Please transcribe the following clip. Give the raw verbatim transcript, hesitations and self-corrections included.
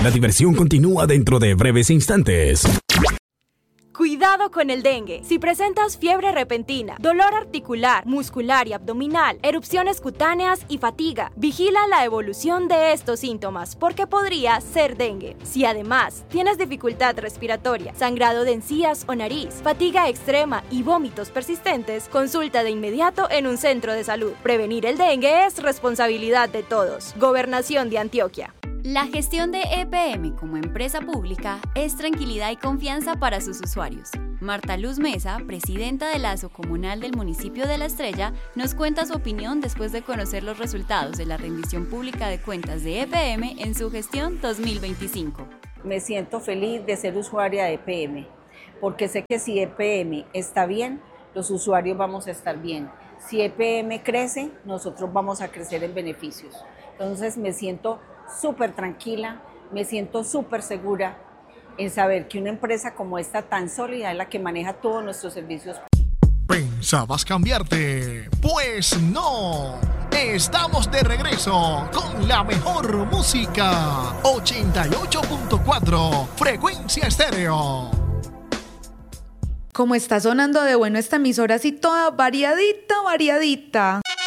La diversión continúa dentro de breves instantes. Cuidado con el dengue. Si presentas fiebre repentina, dolor articular, muscular y abdominal, erupciones cutáneas y fatiga, vigila la evolución de estos síntomas porque podría ser dengue. Si además tienes dificultad respiratoria, sangrado de encías o nariz, fatiga extrema y vómitos persistentes, consulta de inmediato en un centro de salud. Prevenir el dengue es responsabilidad de todos. Gobernación de Antioquia. La gestión de E P M como empresa pública es tranquilidad y confianza para sus usuarios. Marta Luz Mesa, presidenta de la Asocomunal del municipio de La Estrella, nos cuenta su opinión después de conocer los resultados de la rendición pública de cuentas de E P M en su gestión dos mil veinticinco. Me siento feliz de ser usuaria de E P M, porque sé que si E P M está bien, los usuarios vamos a estar bien. Si E P M crece, nosotros vamos a crecer en beneficios. Entonces me siento súper tranquila, me siento súper segura en saber que una empresa como esta tan sólida es la que maneja todos nuestros servicios. ¿Pensabas cambiarte? Pues no. Estamos de regreso con la mejor música. ochenta y ocho punto cuatro Frecuencia Estéreo. Como está sonando de bueno esta emisora, así toda variadita, variadita.